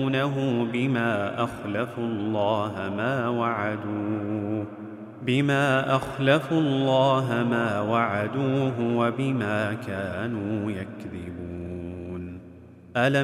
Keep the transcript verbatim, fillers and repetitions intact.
بما أخلفوا الله ما وعدوه بما أخلفوا الله ما وعدوه وبما كانوا يكذبون. ألم